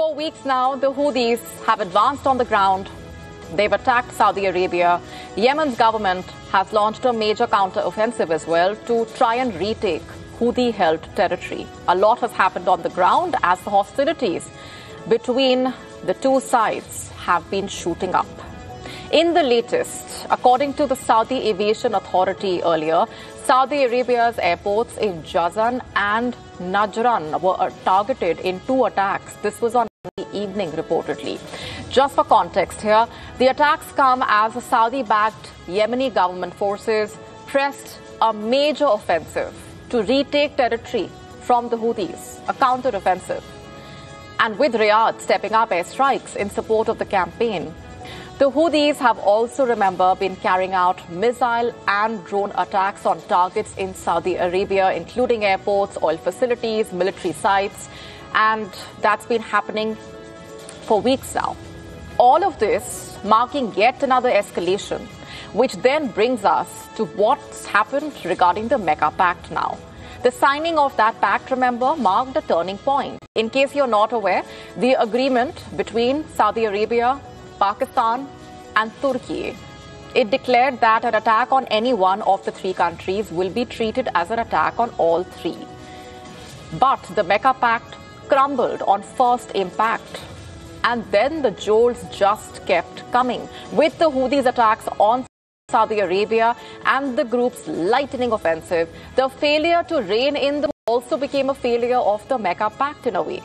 For weeks now, the Houthis have advanced on the ground. They've attacked Saudi Arabia. Yemen's government has launched a major counter-offensive as well to try and retake Houthi-held territory. A lot has happened on the ground as the hostilities between the two sides have been shooting up. In the latest, according to the Saudi Aviation Authority earlier, Saudi Arabia's airports in Jazan and Najran were targeted in two attacks. This was on the evening, reportedly. Just for context here, the attacks come as the Saudi-backed Yemeni government forces pressed a major offensive to retake territory from the Houthis, a counter-offensive. And with Riyadh stepping up airstrikes in support of the campaign, the Houthis have also, remember, been carrying out missile and drone attacks on targets in Saudi Arabia, including airports, oil facilities, military sites, and that's been happening for weeks now. All of this marking yet another escalation, which then brings us to what's happened regarding the Mecca Pact now. The signing of that pact, remember, marked a turning point. In case you're not aware, the agreement between Saudi Arabia, Pakistan and Turkey, it declared that an attack on any one of the three countries will be treated as an attack on all three. But the Mecca Pact crumbled on first impact. And then the jolts just kept coming, with the Houthis' attacks on Saudi Arabia and the group's lightning offensive. The failure to rein in the also became a failure of the Mecca Pact in a way.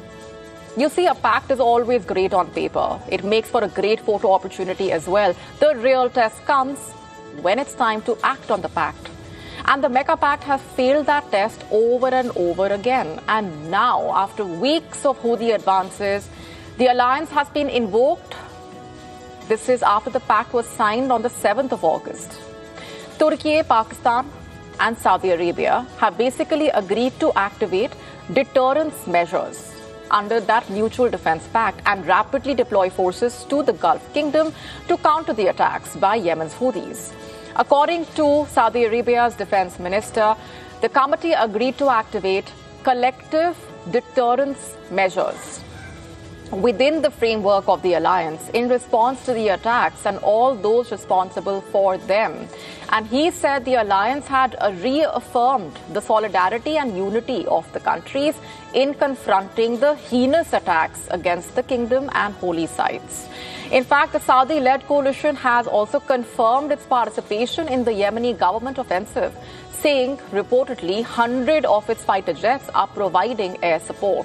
You see, a pact is always great on paper. It makes for a great photo opportunity as well. The real test comes when it's time to act on the pact. And the Mecca Pact has failed that test over and over again. And now, after weeks of Houthi advances, the alliance has been invoked. This is after the pact was signed on the 7th of August. Turkey, Pakistan and Saudi Arabia have basically agreed to activate deterrence measures under that mutual defense pact and rapidly deploy forces to the Gulf Kingdom to counter the attacks by Yemen's Houthis. According to Saudi Arabia's defense minister, the committee agreed to activate collective deterrence measures within the framework of the alliance in response to the attacks and all those responsible for them. And he said the alliance had reaffirmed the solidarity and unity of the countries in confronting the heinous attacks against the kingdom and holy sites. In fact, the Saudi-led coalition has also confirmed its participation in the Yemeni government offensive, saying reportedly 100 of its fighter jets are providing air support.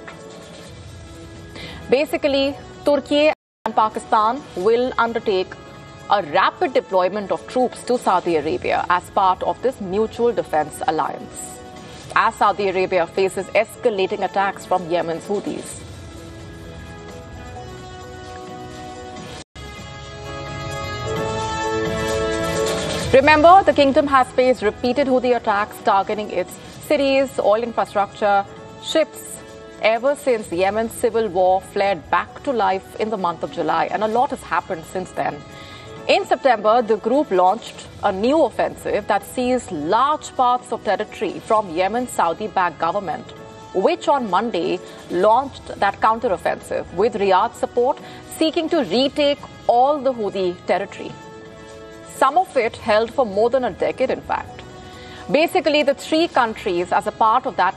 Basically, Turkey and Pakistan will undertake a rapid deployment of troops to Saudi Arabia as part of this mutual defense alliance, as Saudi Arabia faces escalating attacks from Yemen's Houthis. Remember, the kingdom has faced repeated Houthi attacks targeting its cities, oil infrastructure, ships, ever since Yemen's civil war flared back to life in the month of July, and a lot has happened since then. In September, the group launched a new offensive that seized large parts of territory from Yemen's Saudi-backed government, which on Monday launched that counter-offensive with Riyadh support, seeking to retake all the Houthi territory. Some of it held for more than a decade, in fact. Basically, the three countries, as a part of that